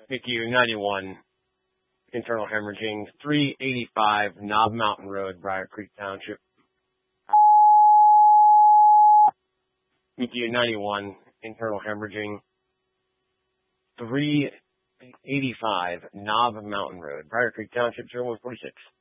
NICU 91, internal hemorrhaging, 385 Knob Mountain Road, Briar Creek Township. NICU 91, internal hemorrhaging, 385 Knob Mountain Road, Briar Creek Township, 0146.